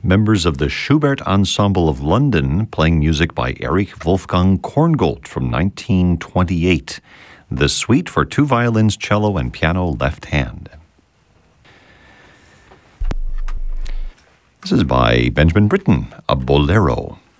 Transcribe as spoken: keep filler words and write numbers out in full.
Members of the Schubert Ensemble of London playing music by Erich Wolfgang Korngold from nineteen twenty-eight. The Suite for two violins, cello, and piano left hand. This is by Benjamin Britten, a bolero.